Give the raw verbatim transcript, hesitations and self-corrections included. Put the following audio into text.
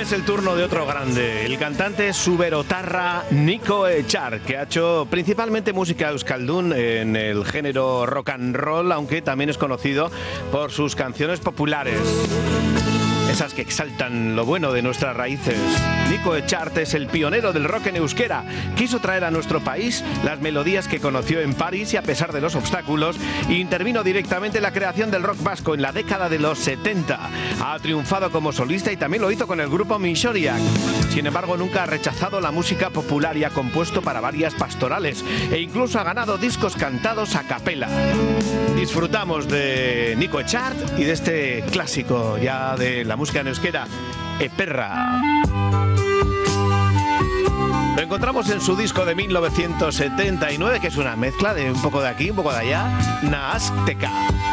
Es el turno de otro grande, el cantante suberotarra Nico Echar, que ha hecho principalmente música euskaldun en el género rock and roll, aunque también es conocido por sus canciones populares, esas que exaltan lo bueno de nuestras raíces. Nico Echart es el pionero del rock en euskera. Quiso traer a nuestro país las melodías que conoció en París y, a pesar de los obstáculos, intervino directamente en la creación del rock vasco en la década de los setenta. Ha triunfado como solista y también lo hizo con el grupo Mixoriak. Sin embargo, nunca ha rechazado la música popular y ha compuesto para varias pastorales e incluso ha ganado discos cantados a capela. Disfrutamos de Nico Echart y de este clásico ya de la música en euskera, Eperra. Lo encontramos en su disco de mil novecientos setenta y nueve, que es una mezcla de un poco de aquí, un poco de allá, Nahasteka.